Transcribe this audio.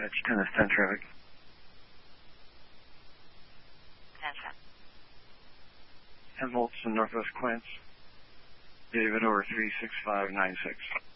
It's 10 is 10 traffic. 10 volts in Northwest Quince. David over 36596.